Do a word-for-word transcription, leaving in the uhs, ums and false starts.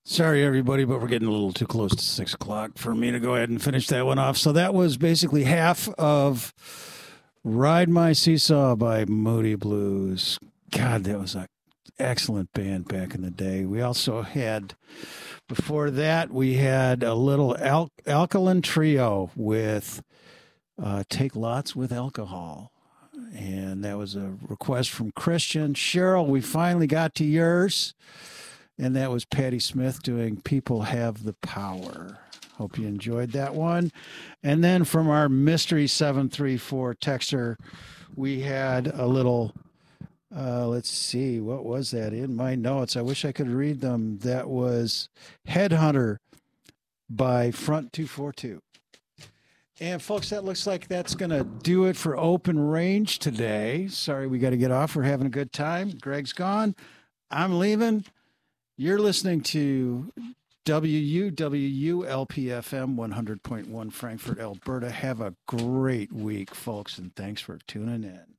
Sorry, everybody, but we're getting a little too close to six o'clock for me to go ahead and finish that one off. So that was basically half of Ride My Seesaw by Moody Blues. God, that was an excellent band back in the day. We also had, before that, we had a little Al- Alkaline Trio with uh, Take Lots with Alcohol. And that was a request from Christian. Cheryl, we finally got to yours. And that was Patti Smith doing People Have the Power. Hope you enjoyed that one. And then from our Mystery seven three four texter, we had a little, uh, let's see, what was that in my notes? I wish I could read them. That was Headhunter by Front two forty-two. And folks, that looks like that's going to do it for Open Range today. Sorry, we got to get off. We're having a good time. Greg's gone. I'm leaving. You're listening to W U W U L P F M one hundred point one Frankfurt, Alberta. Have a great week, folks, and thanks for tuning in.